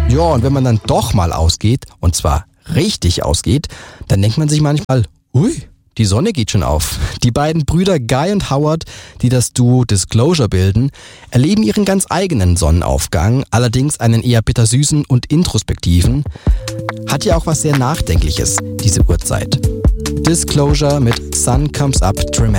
Ja, und wenn man dann doch mal ausgeht, und zwar richtig ausgeht, dann denkt man sich manchmal, ui, die Sonne geht schon auf. Die beiden Brüder Guy und Howard, die das Duo Disclosure bilden, erleben ihren ganz eigenen Sonnenaufgang, allerdings einen eher bittersüßen und introspektiven. Hat ja auch was sehr Nachdenkliches, diese Uhrzeit. Disclosure mit Sun Comes Up Dramatic.